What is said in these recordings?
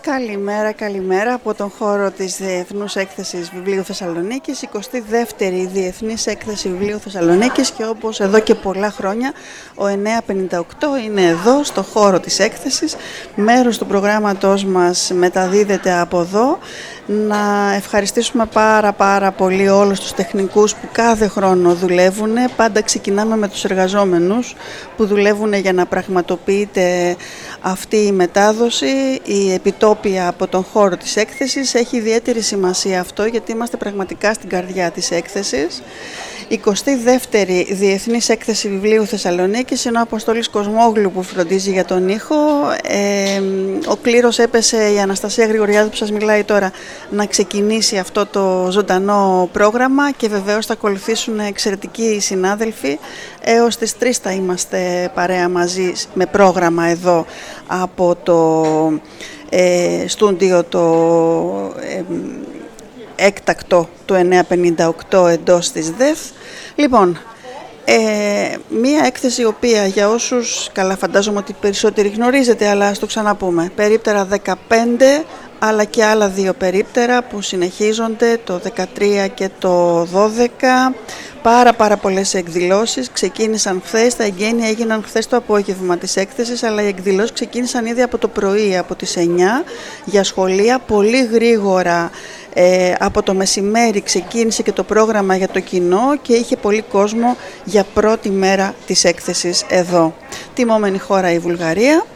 Καλημέρα, καλημέρα από τον χώρο της Διεθνούς Έκθεσης Βιβλίου Θεσσαλονίκης, 22η Διεθνής Έκθεση Βιβλίου Θεσσαλονίκης, και όπως εδώ και πολλά χρόνια ο 958 είναι εδώ στο χώρο της έκθεσης. Μέρος του προγράμματός μας μεταδίδεται από εδώ. Να ευχαριστήσουμε πάρα πολύ όλους τους τεχνικούς που κάθε χρόνο δουλεύουν. Πάντα ξεκινάμε με τους εργαζόμενους που δουλεύουν για να πραγματοποιείται αυτή η μετάδοση, η επιτόπια από τον χώρο της έκθεσης. Έχει ιδιαίτερη σημασία αυτό, γιατί είμαστε πραγματικά στην καρδιά της έκθεσης. 22η Διεθνής Έκθεση Βιβλίου Θεσσαλονίκης είναι ο Αποστόλης Κοσμόγλου που φροντίζει για τον ήχο. Ο κλήρος έπεσε η Αναστασία Γρηγοριάδου που σας μιλάει τώρα να ξεκινήσει αυτό το ζωντανό πρόγραμμα, και βεβαίως θα ακολουθήσουν εξαιρετικοί συνάδελφοι. Έως τις 3 θα είμαστε παρέα μαζί με πρόγραμμα εδώ από το στούντιο το έκτακτο του 958 εντός της ΔΕΘ. Λοιπόν, μία έκθεση η οποία για όσους, καλά φαντάζομαι ότι περισσότεροι γνωρίζετε, αλλά ας το ξαναπούμε, περίπτερα 15, αλλά και άλλα 2 περίπτερα που συνεχίζονται, το 13 και το 12. Πάρα πολλές εκδηλώσεις ξεκίνησαν χθες, τα εγγένεια έγιναν χθες το απόγευμα της έκθεσης, αλλά οι εκδηλώσεις ξεκίνησαν ήδη από το πρωί, από τις 9, για σχολεία. Πολύ γρήγορα από το μεσημέρι ξεκίνησε και το πρόγραμμα για το κοινό και είχε πολύ κόσμο για πρώτη μέρα της έκθεσης εδώ. Τιμόμενη χώρα η Βουλγαρία.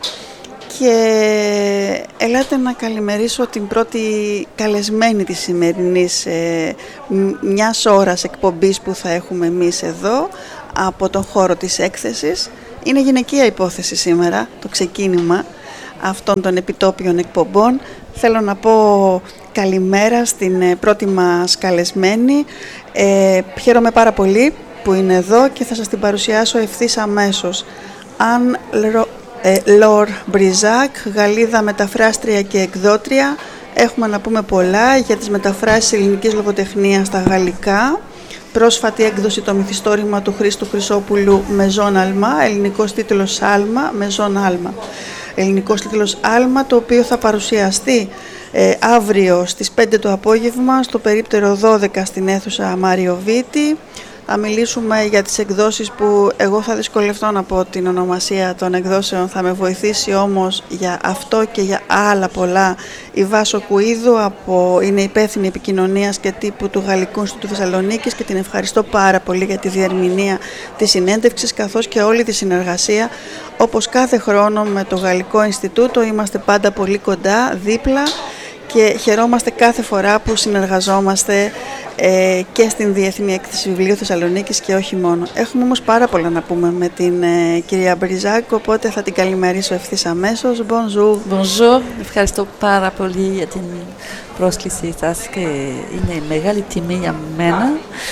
Και ελάτε να καλημερίσω την πρώτη καλεσμένη της σημερινής μιας ώρας εκπομπής που θα έχουμε εμείς εδώ από τον χώρο της έκθεσης. Είναι γυναικεία υπόθεση σήμερα, το ξεκίνημα αυτών των επιτόπιων εκπομπών. Θέλω να πω καλημέρα στην πρώτη μας καλεσμένη. Χαίρομαι πάρα πολύ που είναι εδώ και θα σας την παρουσιάσω ευθύς αμέσως. Λορ Μπριζάκ, Γαλλίδα μεταφράστρια και εκδότρια. Έχουμε να πούμε πολλά για τις μεταφράσεις ελληνικής λογοτεχνίας στα γαλλικά. Πρόσφατη έκδοση το μυθιστόρημα του Χρήστου Χρυσόπουλου Μεζόν Αλμά, ελληνικός τίτλος Άλμα, Μεζόν Άλμα. Ελληνικός τίτλος Άλμα, το οποίο θα παρουσιαστεί αύριο στις 5 το απόγευμα στο περίπτερο 12 στην αίθουσα Μάριο Βίτη. Θα μιλήσουμε για τις εκδόσεις που εγώ θα δυσκολευτώ να πω την ονομασία των εκδόσεων, θα με βοηθήσει όμως για αυτό και για άλλα πολλά η Βάσο Κουίδου, είναι υπεύθυνη επικοινωνίας και τύπου του Γαλλικού Ινστιτούτου Θεσσαλονίκης, και την ευχαριστώ πάρα πολύ για τη διερμηνία της συνέντευξης καθώς και όλη τη συνεργασία. Όπως κάθε χρόνο με το Γαλλικό Ινστιτούτο είμαστε πάντα πολύ κοντά, δίπλα, και χαιρόμαστε κάθε φορά που συνεργαζόμαστε και στην Διεθνή Έκθεση Βιβλίου Θεσσαλονίκης και όχι μόνο. Έχουμε όμως πάρα πολλά να πούμε με την κυρία Μπριζάκ, οπότε θα την καλημερίσω ευθύς αμέσως. Bonjour. Bonjour. Ευχαριστώ πάρα πολύ για την πρόσκλησή σας και είναι μεγάλη τιμή για μένα.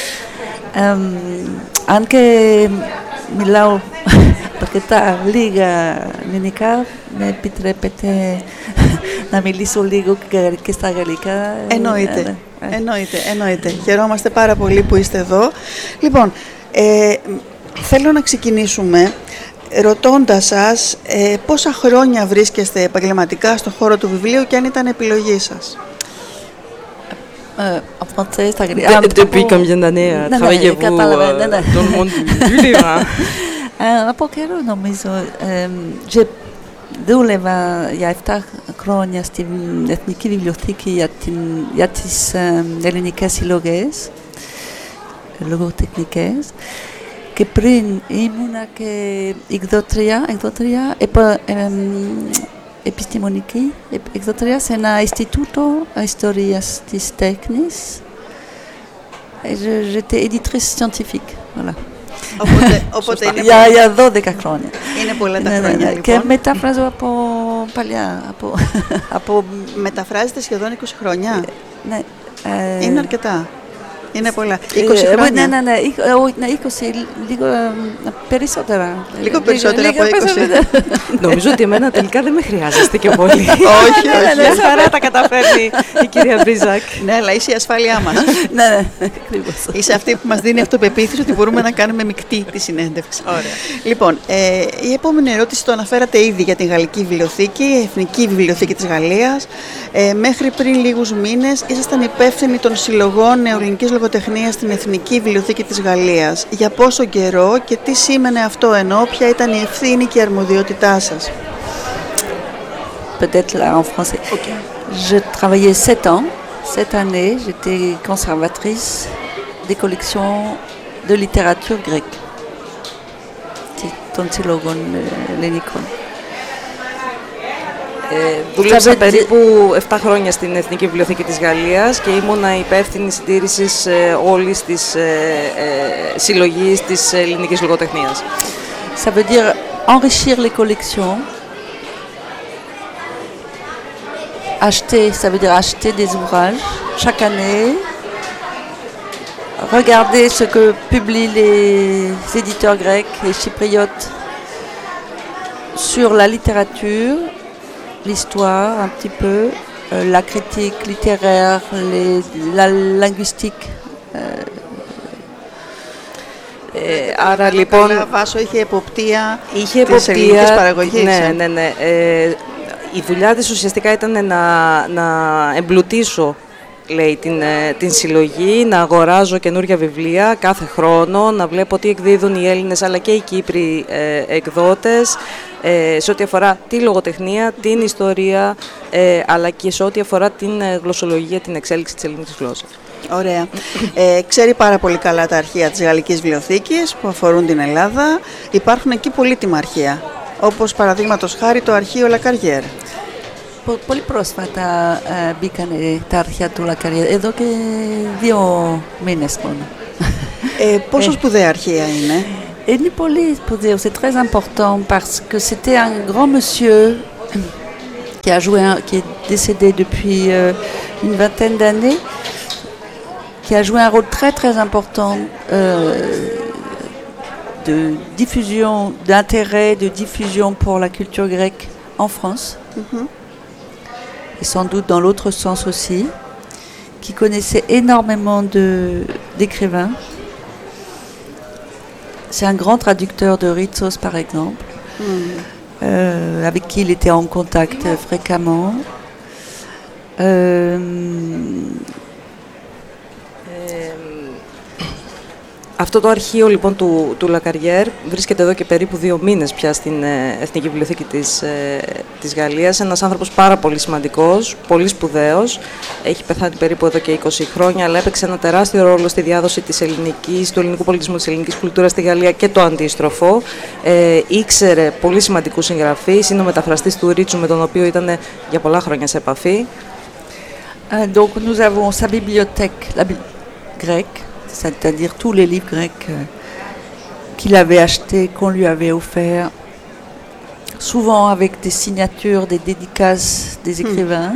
Αν και μιλάω αρκετά λίγα ελληνικά, με επιτρέπετε να μιλήσω λίγο και στα γαλλικά? Εννοείται. Χαιρόμαστε πάρα πολύ που είστε εδώ. Λοιπόν, θέλω να ξεκινήσουμε ρωτώντας σας πόσα χρόνια βρίσκεστε επαγγελματικά στον χώρο του βιβλίου και αν ήταν επιλογή σας. En français, στα Depuis combien d'années travaillez-vous dans le monde du livre? Από καιρό νομίζω. Δούλευα για 7 χρόνια στην Εθνική Βιβλιοθήκη για τις ελληνικές συλλογές, λογοτεχνικές, και πριν ήμουνα και εκδότρια επιστημονική εκδότρια σε ένα Ινστιτούτο Ιστορίας της Τέχνης. J'étais éditrice scientifique, voilà. Οπότε είναι για 12 χρόνια. Είναι πολλά τα χρόνια, λοιπόν. Και μεταφράζω από παλιά. Μεταφράζετε σχεδόν 20 χρόνια. Ναι. Είναι αρκετά. Είναι πολλά. 20 χρόνια. Ναι, 20, λίγο περισσότερα. Λίγο περισσότερα από 20. Νομίζω ότι εμένα τελικά δεν με χρειάζεστε και πολύ. Όχι. Μια χαρά τα καταφέρνει η κυρία Μπριζάκ. Ναι, αλλά είσαι η ασφάλειά μας. Ναι, ακριβώς. Είσαι αυτή που μας δίνει αυτοπεποίθηση ότι μπορούμε να κάνουμε μεικτή τη συνέντευξη. Ωραία. Λοιπόν, η επόμενη ερώτηση το αναφέρατε ήδη για την Γαλλική Βιβλιοθήκη, Εθνική Βιβλιοθήκη της Γαλλίας. Μέχρι πριν λίγους μήνες ήσασταν υπεύθυνοι των συλλογών νεοελληνικής λογοτεχνίας στην Εθνική Βιβλιοθήκη της Γαλλίας. Για πόσο καιρό και τι σήμαινε αυτό, ενώ ποια ήταν η ευθύνη και η αρμοδιότητά σας? Peut-être là en français. Okay. Je travaillais 7 ans. Cette année, j'étais conservatrice des collections de littérature grecque. Των συλλογών ελληνικών. Δούλεψα περίπου 7 χρόνια στην Εθνική Βιβλιοθήκη της Γαλλίας και ήμουνα υπεύθυνη συντήρησης όλης της συλλογής της ελληνικής λογοτεχνίας. Ça veut dire enrichir les collections. Acheter, ça veut dire acheter des ouvrages chaque année. Regarder ce que publient les éditeurs grecs et chypriotes sur la littérature, l'histoire un petit peu, la critique littéraire, la linguistique. Άρα λοιπόν Βάσο είχε εποπτεία της ελληνικής παραγωγής. Ναι. Η δουλειά της ουσιαστικά ήταν να εμπλουτίσω, λέει, την συλλογή, να αγοράζω καινούργια βιβλία κάθε χρόνο, να βλέπω τι εκδίδουν οι Έλληνες αλλά και οι Κύπροι εκδότες σε ό,τι αφορά τη λογοτεχνία, την ιστορία αλλά και σε ό,τι αφορά την γλωσσολογία, την εξέλιξη της ελληνικής γλώσσας. Ωραία. Ξέρει πάρα πολύ καλά τα αρχεία της Γαλλικής Βιβλιοθήκης που αφορούν την Ελλάδα. Υπάρχουν εκεί πολύτιμα αρχεία, όπως παραδείγματος χάρη το αρχείο Λακαριέρ. Πολύ πρόσφατα μπήκαν τα αρχεία του Λακαριέρ, εδώ και 2 μήνες μόνο. Πόσο σπουδαία αρχεία είναι? Είναι πολύ σπουδαίο, c'est très important parce que c'était un grand monsieur qui est décédé depuis une vingtaine d'années, qui a joué un rôle très très important de diffusion, d'intérêt, de diffusion pour la culture grecque en France. Et sans doute dans l'autre sens aussi, qui connaissait énormément d'écrivains. C'est un grand traducteur de Ritsos, par exemple, avec qui il était en contact fréquemment. Αυτό το αρχείο λοιπόν του Λακαριέρ βρίσκεται εδώ και περίπου 2 μήνες πια στην Εθνική Βιβλιοθήκη της Γαλλίας. Ένας άνθρωπος πάρα πολύ σημαντικός, πολύ σπουδαίος. Έχει πεθάνει περίπου εδώ και 20 χρόνια, αλλά έπαιξε ένα τεράστιο ρόλο στη διάδοση του ελληνικού πολιτισμού, της ελληνικής κουλτούρας στη Γαλλία και το αντίστροφο. Ήξερε πολύ σημαντικούς συγγραφείς, είναι ο μεταφραστής του Ρίτσου με τον οποίο ήταν για πολλά χρόνια σε επαφή. Donc nous avons sa bibliothèque, la grecque, c'est-à-dire tous les livres grecs qu'il avait achetés, qu'on lui avait offerts, souvent avec des signatures, des dédicaces des écrivains.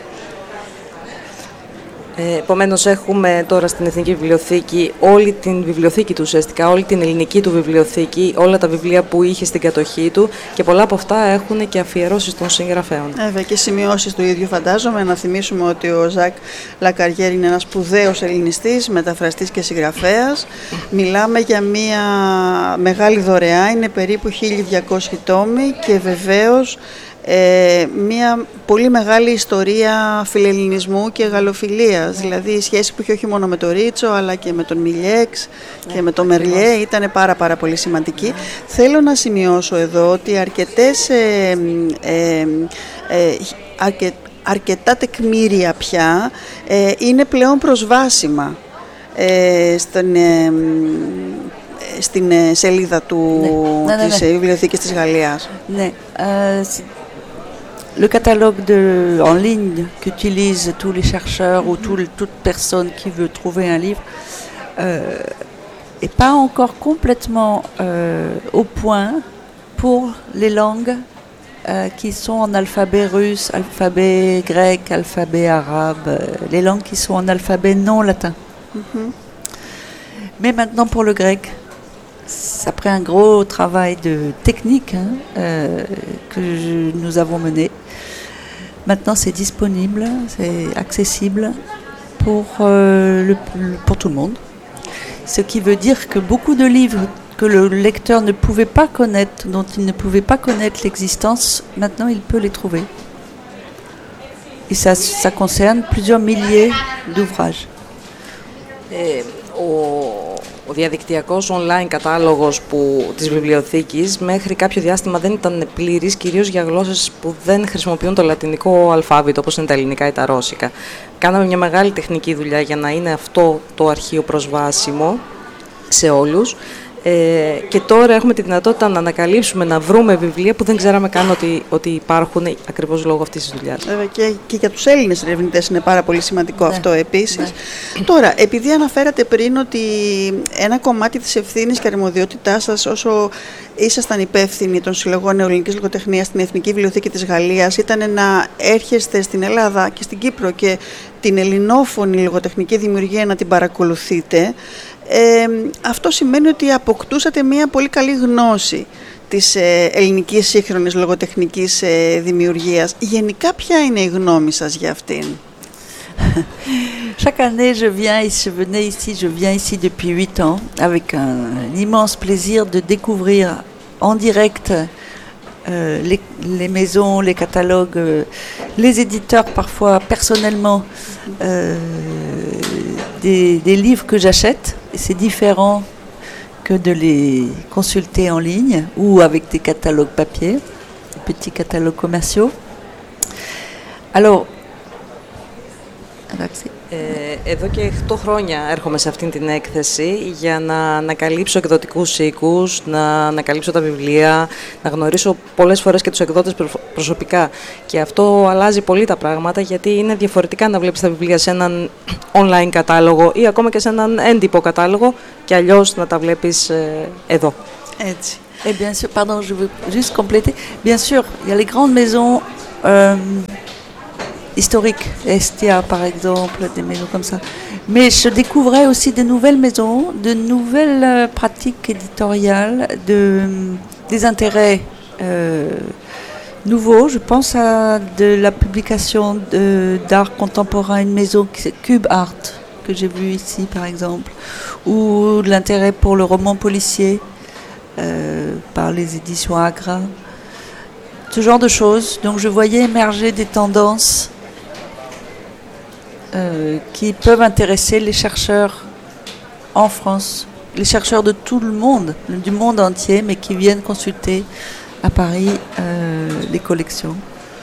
Επομένως έχουμε τώρα στην Εθνική Βιβλιοθήκη όλη την βιβλιοθήκη του ουσιαστικά, όλη την ελληνική του βιβλιοθήκη, όλα τα βιβλία που είχε στην κατοχή του και πολλά από αυτά έχουν και αφιερώσεις των συγγραφέων. Βέβαια και σημειώσεις του ίδιου φαντάζομαι. Να θυμίσουμε ότι ο Ζακ Λακαριέρ είναι ένας σπουδαίος ελληνιστής, μεταφραστής και συγγραφέας. Μιλάμε για μια μεγάλη δωρεά, είναι περίπου 1200 τόμοι και βεβαίως μια πολύ μεγάλη ιστορία φιλελληνισμού και γαλλοφιλίας, δηλαδή η σχέση που είχε όχι μόνο με τον Ρίτσο αλλά και με τον Μιλιέξ και με τον Μερλιέ ήταν πάρα πολύ σημαντική. Θέλω να σημειώσω εδώ ότι αρκετά τεκμήρια πια είναι πλέον προσβάσιμα στην σελίδα της Βιβλιοθήκης της Γαλλίας. Ναι. Le catalogue en ligne qu'utilisent tous les chercheurs ou toute personne qui veut trouver un livre n'est pas encore complètement au point pour les langues qui sont en alphabet russe, alphabet grec, alphabet arabe, les langues qui sont en alphabet non latin. Mais maintenant pour le grec, après un gros travail de technique nous avons mené, maintenant c'est disponible, c'est accessible pour tout le monde. Ce qui veut dire que beaucoup de livres que le lecteur ne pouvait pas connaître, dont il ne pouvait pas connaître l'existence, maintenant il peut les trouver. Et ça concerne plusieurs milliers d'ouvrages. Ο διαδικτυακός online κατάλογος της βιβλιοθήκης μέχρι κάποιο διάστημα δεν ήταν πλήρης, κυρίως για γλώσσες που δεν χρησιμοποιούν το λατινικό αλφάβητο, όπως είναι τα ελληνικά ή τα ρώσικα. Κάναμε μια μεγάλη τεχνική δουλειά για να είναι αυτό το αρχείο προσβάσιμο σε όλους. Και τώρα έχουμε τη δυνατότητα να ανακαλύψουμε, να βρούμε βιβλία που δεν ξέραμε καν ότι υπάρχουν ακριβώς λόγω αυτής της δουλειάς. Και για τους Έλληνες ερευνητές είναι πάρα πολύ σημαντικό αυτό επίσης. Τώρα, επειδή αναφέρατε πριν ότι ένα κομμάτι της ευθύνης και αρμοδιότητάς σας όσο ήσασταν υπεύθυνοι των συλλογών νεοελληνικής λογοτεχνίας στην Εθνική Βιβλιοθήκη της Γαλλίας ήταν να έρχεστε στην Ελλάδα και στην Κύπρο και την ελληνόφωνη λογοτεχνική δημιουργία να την παρακολουθείτε, αυτό σημαίνει ότι αποκτούσατε μια πολύ καλή γνώση της ελληνικής σύγχρονης λογοτεχνικής δημιουργίας. Γενικά ποια είναι η γνώμη σας για αυτήν? Chaque année, je viens ici depuis 8 ans avec un immense plaisir de découvrir en direct les maisons, les catalogues, les éditeurs parfois personnellement des livres que j'achète. C'est différent que de les consulter en ligne ou avec des catalogues papier, des petits catalogues commerciaux. Alors, εδώ και 8 χρόνια έρχομαι σε αυτήν την έκθεση για να ανακαλύψω εκδοτικούς οίκους, να ανακαλύψω τα βιβλία, να γνωρίσω πολλές φορές και τους εκδότες προσωπικά. Και αυτό αλλάζει πολύ τα πράγματα, γιατί είναι διαφορετικά να βλέπεις τα βιβλία σε έναν online κατάλογο ή ακόμα και σε έναν έντυπο κατάλογο και αλλιώς να τα βλέπεις εδώ. Έτσι. Et bien sûr, pardon, je veux juste compléter. Bien sûr, il y a les grandes maisons historiques, Estia par exemple, des maisons comme ça. Mais je découvrais aussi de nouvelles maisons, de nouvelles pratiques éditoriales, des intérêts nouveaux. Je pense à de la publication d'art contemporain, une maison qui c'est Cube Art, que j'ai vu ici par exemple, ou de l'intérêt pour le roman policier par les éditions Agra. Ce genre de choses. Donc je voyais émerger des tendances qui peuvent intéresser les chercheurs en France, les chercheurs de tout le monde, du monde entier, mais qui viennent consulter à Paris les collections.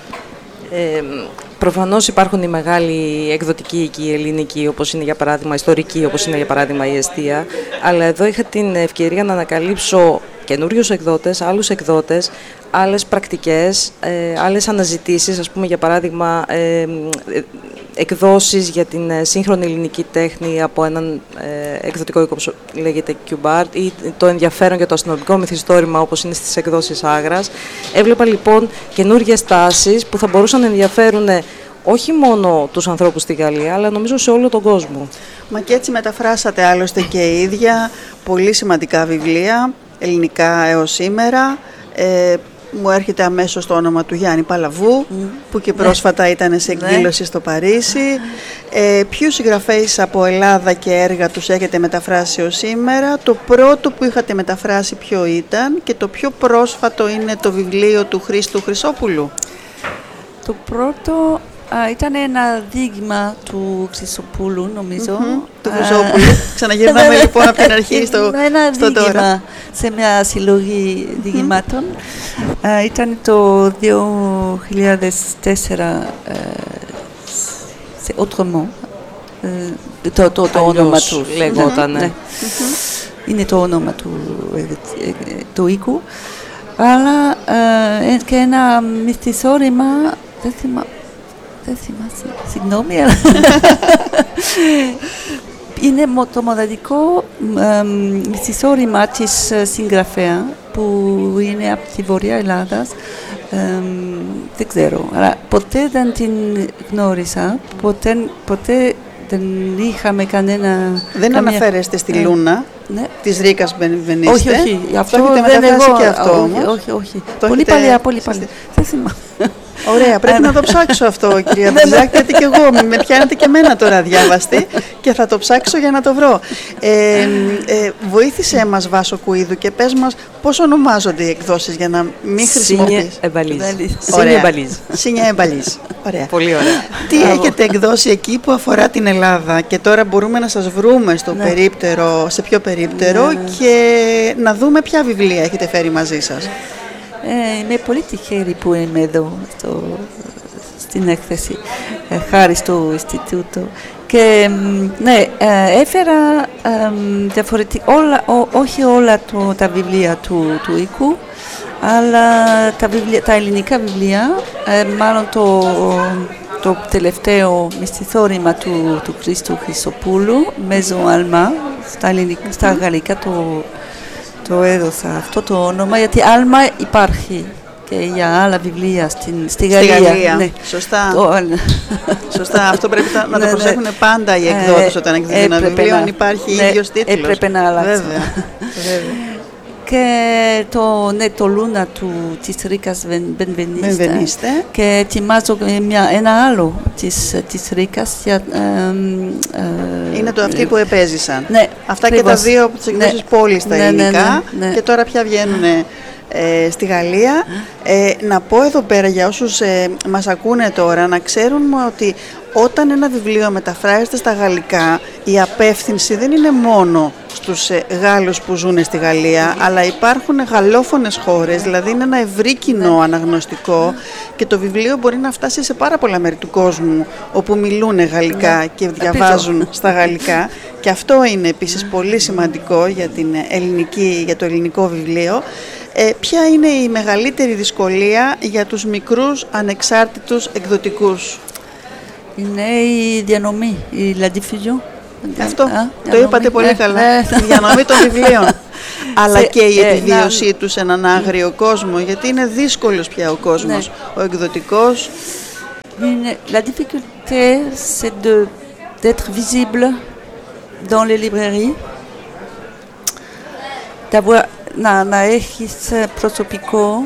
Προφανώς υπάρχουν οι μεγάλοι εκδοτικοί οίκοι, οι ελληνικοί, όπως είναι για παράδειγμα ιστορικοί, όπως είναι για παράδειγμα η Εστία, αλλά εδώ είχα την ευκαιρία να ανακαλύψω καινούριους εκδότες, άλλους εκδότες, άλλες πρακτικές, άλλες αναζητήσεις, ας πούμε για παράδειγμα εκδόσεις για την σύγχρονη ελληνική τέχνη από έναν εκδοτικό οίκο όπως λέγεται Cube Art ή το ενδιαφέρον για το αστυνομικό μυθιστόρημα όπως είναι στις εκδόσεις Άγρας. Έβλεπα λοιπόν καινούργιες τάσεις που θα μπορούσαν να ενδιαφέρουν όχι μόνο τους ανθρώπους στη Γαλλία, αλλά νομίζω σε όλο τον κόσμο. Μα και έτσι μεταφράσατε άλλωστε και η ίδια πολύ σημαντικά βιβλία, ελληνικά έως σήμερα. Μου έρχεται αμέσως το όνομα του Γιάννη Παλαβού, που και πρόσφατα ήταν σε εκδήλωση στο Παρίσι. Ποιους συγγραφείς από Ελλάδα και έργα τους έχετε μεταφράσει ως σήμερα? Το πρώτο που είχατε μεταφράσει ποιο ήταν και το πιο πρόσφατο είναι το βιβλίο του Χρήστου Χρυσόπουλου? Το πρώτο ήταν ένα δείγμα του Χρυσοπούλου, νομίζω. Του Χρυσόπουλου. Ξαναγυρνάμε λοιπόν από την αρχή στο τώρα. Σε μια συλλογή διηγημάτων. Ήταν το 2004, σε autrement. Το όνομα του λεγόταν. Είναι το όνομα του οίκου. Αλλά και ένα μυθιστόρημα, δεν θυμάμαι, συγγνώμη, αλλά είναι το μοναδικό μυθιστόρημα της συγγραφέα που είναι από τη Βορειά Ελλάδα. Δεν ξέρω, αλλά ποτέ δεν την γνώρισα, ποτέ δεν είχαμε κανένα... Δεν αναφέρεστε στη Λούνα, της Ρίκας Μπενβενίστε. Όχι, αυτό έχετε μεταφράσει και αυτό όμως. Όχι. Πολύ παλιά. Δεν θυμάμαι. Ωραία, πρέπει να το ψάξω αυτό, κυρία Μπριζάκ, γιατί και εγώ με πιάνετε και εμένα τώρα διάβαστη και θα το ψάξω για να το βρω. Βοήθησέ μας, Βάσο Κουίδου, και πες μας πώς ονομάζονται οι εκδόσεις για να μην χρησιμοποιείς. Σίνια Εμπαλίζ. Ωραία. Πολύ ωραία. Τι έχετε εκδώσει εκεί που αφορά την Ελλάδα, και τώρα μπορούμε να σας βρούμε στο περίπτερο, σε πιο περίπτερο, και να δούμε ποια βιβλία έχετε φέρει μαζί σας. Είμαι πολύ τυχερή που είμαι εδώ στην έκθεση, χάρη στο Ινστιτούτο. Και ναι, έφερα όχι όλα τα βιβλία του οίκου, αλλά τα ελληνικά βιβλία, μάλλον το τελευταίο μυστιθόρημα του Χρήστου Χρυσοπούλου, Maison Alma, στα γαλλικά το έδωσα αυτό το όνομα, γιατί Άλμα υπάρχει και για άλλα βιβλία στη Γαλλία. Ναι. Σωστά. Σωστά. Αυτό πρέπει να το προσέχουν πάντα οι εκδότες όταν εκδίδουν ένα βιβλίο, αν υπάρχει ίδιος τίτλος. Έπρεπε να αλλάξει. Βέβαια. Και το Λούνα της Ρίκας Μπενβενίστε, και ετοιμάζω ένα άλλο της Ρίκας. Είναι το αυτοί που επέζησαν. Ναι, αυτά ακριβώς. Και τα δύο από τις εκδόσεις πόλης στα ελληνικά, και τώρα πια βγαίνουν στη Γαλλία. Να πω εδώ πέρα για όσους μας ακούνε τώρα, να ξέρουν ότι όταν ένα βιβλίο μεταφράζεται στα γαλλικά, η απεύθυνση δεν είναι μόνο στους Γάλλους που ζουν στη Γαλλία, αλλά υπάρχουν γαλλόφωνες χώρες, δηλαδή είναι ένα ευρύ κοινό αναγνωστικό, και το βιβλίο μπορεί να φτάσει σε πάρα πολλά μέρη του κόσμου όπου μιλούν γαλλικά και διαβάζουν στα γαλλικά, και αυτό είναι επίσης πολύ σημαντικό για το ελληνικό βιβλίο. Ποια είναι η μεγαλύτερη δυσκολία για τους μικρούς ανεξάρτητους εκδοτικούς? Είναι η διανομή, la diffusion. Αυτό, το είπατε πολύ καλά, η διανομή των βιβλίων. Αλλά και η επιβίωσή τους σε έναν άγριο κόσμο, γιατί είναι δύσκολος πια ο κόσμος, ο εκδοτικός. La difficulté, c'est d'être visible dans les librairies, d'avoir να έχεις προσωπικό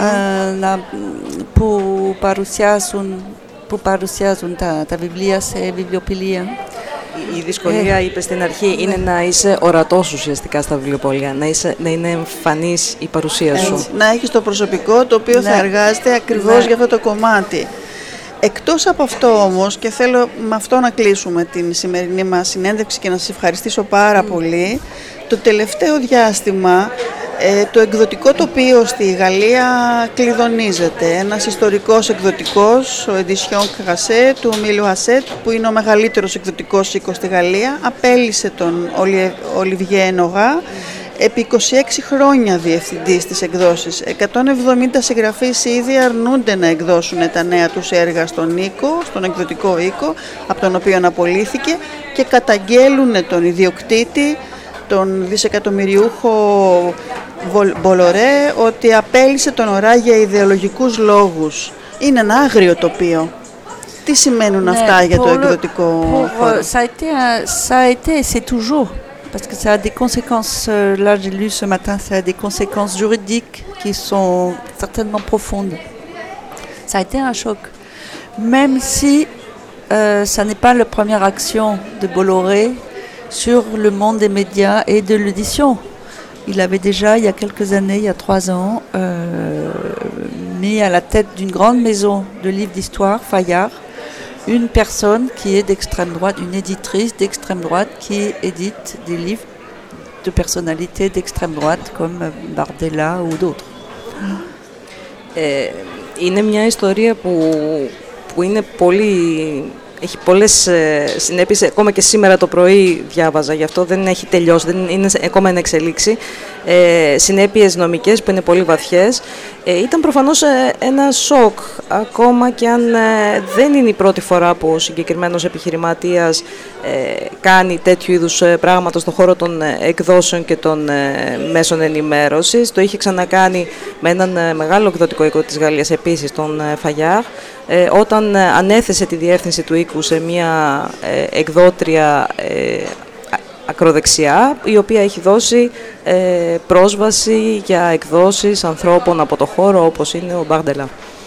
που παρουσιάζουν τα βιβλία σε βιβλιοπωλεία. Η δυσκολία, είπε στην αρχή, είναι να είσαι ορατός ουσιαστικά στα βιβλιοπωλεία, να είναι εμφανής η παρουσία σου. Να έχεις το προσωπικό το οποίο θα εργάζεται ακριβώς για αυτό το κομμάτι. Εκτός από αυτό όμως, και θέλω με αυτό να κλείσουμε την σημερινή μας συνέντευξη και να σας ευχαριστήσω πάρα πολύ, το τελευταίο διάστημα το εκδοτικό τοπίο στη Γαλλία κλειδονίζεται. Ένας ιστορικός εκδοτικός, ο Edition Crassé του Μίλου Ασέτ, που είναι ο μεγαλύτερος εκδοτικός οίκος στη Γαλλία, απέλυσε τον Ολιβιέ Ενογά, επί 26 χρόνια διευθυντής της εκδόσης. 170 συγγραφείς ήδη αρνούνται να εκδώσουν τα νέα τους έργα στον εκδοτικό οίκο, από τον οποίο απολύθηκε, και καταγγέλουν τον ιδιοκτήτη, τον δισεκατομμυριούχο Μπολορέ, ότι απέλυσε τον ΟΡΑ για ιδεολογικούς λόγους. Είναι ένα άγριο τοπίο. Τι σημαίνουν αυτά για το εκδοτικό χώρο? Ça a été, c'est toujours, parce que ça a des conséquences, là j'ai lu ce matin, ça a des conséquences juridiques qui sont certainement profondes. Ça a été un choc, même si ça n'est pas la première action de Bolloré sur le monde des médias et de l'édition. Il avait déjà, il y a quelques années, il y a 3 ans, mis à la tête d'une grande maison de livres d'histoire, Fayard, une personne qui est d'extrême droite, une éditrice d'extrême droite qui édite des livres de personnalités d'extrême droite comme Bardella ou d'autres. Είναι μια ιστορία που είναι πολύ... Έχει πολλές συνέπειες, ακόμα και σήμερα το πρωί διάβαζα, γι' αυτό δεν έχει τελειώσει, δεν είναι ακόμα εν εξελίξη. Συνέπειες νομικές που είναι πολύ βαθιές. Ήταν προφανώς ένα σοκ, ακόμα και αν δεν είναι η πρώτη φορά που ο συγκεκριμένος επιχειρηματίας κάνει τέτοιου είδους πράγματα στον χώρο των εκδόσεων και των μέσων ενημέρωσης. Το είχε ξανακάνει με έναν μεγάλο εκδοτικό οίκο της Γαλλίας, επίσης τον Φαγιάρ, όταν ανέθεσε τη διεύθυνση του οίκου εκδότικου σε μια εκδότρια ακροδεξιά, η οποία έχει δώσει πρόσβαση για εκδόσεις ανθρώπων από το χώρο, όπως είναι ο Μπαρντελά.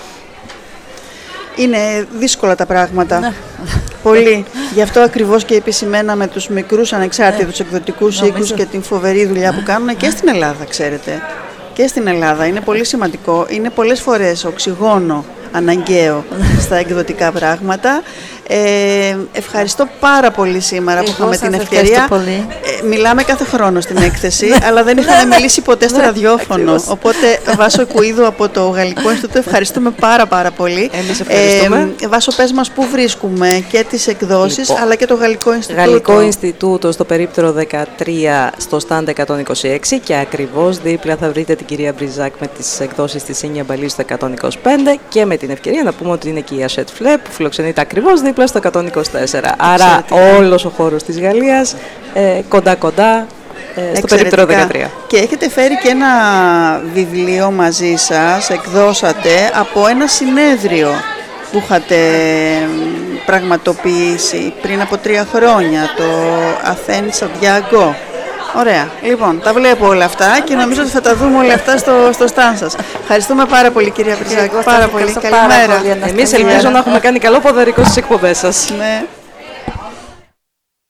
Είναι δύσκολα τα πράγματα. Ναι. Πολύ. Γι' αυτό ακριβώς και επισημέναμε τους μικρούς ανεξάρτητους εκδοτικούς οίκους και την φοβερή δουλειά που κάνουν και στην Ελλάδα, ξέρετε. Και στην Ελλάδα είναι πολύ σημαντικό. Είναι πολλές φορές οξυγόνο αναγκαίο στα εκδοτικά πράγματα. Ευχαριστώ πάρα πολύ σήμερα που είχαμε την ευκαιρία. Μιλάμε κάθε χρόνο στην έκθεση, αλλά δεν είχαμε μιλήσει ποτέ στο ραδιόφωνο. Οπότε, Βάσο Κουίδου από το Γαλλικό Ινστιτούτο, ευχαριστούμε πάρα πολύ. Εμείς ευχαριστούμε. Βάσο, πες μας πού βρίσκουμε και τις εκδόσεις, αλλά και το Γαλλικό Ινστιτούτο. Γαλλικό Ινστιτούτο στο περίπτερο 13, στο στάντα 126, και ακριβώς δίπλα θα βρείτε την κυρία Μπριζάκ με τις εκδόσεις της Ίνια Μπαλή στο 125, και με την ευκαιρία να πούμε ότι είναι και η Ασέτ Φλε που φιλοξενείται ακριβώς δίπλα στο 124. Άρα όλος ο χώρος της Γαλλίας κοντά στο περίπτερο 13. Και έχετε φέρει και ένα βιβλίο μαζί σας, εκδώσατε από ένα συνέδριο που είχατε πραγματοποιήσει πριν από 3 χρόνια, το Αθένη Σαντιάγκο. Ωραία. Λοιπόν, τα βλέπω όλα αυτά και νομίζω ότι θα τα δούμε όλα αυτά στο στάν σας. Ευχαριστούμε πάρα πολύ, κυρία Μπριζάκ. Πάρα πολύ. Καλημέρα. Εμείς ελπίζω να έχουμε κάνει καλό ποδαρικό στις εκπομπές σας. Ναι.